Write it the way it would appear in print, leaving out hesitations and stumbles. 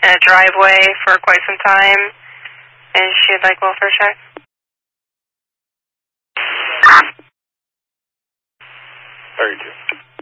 in a driveway for quite some time, and she'd like welfare check. Very good.